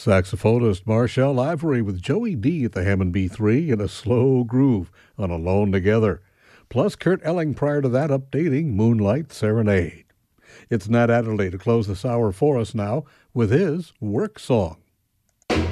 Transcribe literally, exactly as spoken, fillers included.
Saxophonist Marshall Ivory with Joey D at the Hammond B three in a slow groove on Alone Together. Plus Kurt Elling prior to that updating Moonlight Serenade. It's Nat Adderley to close this hour for us now with his Work Song.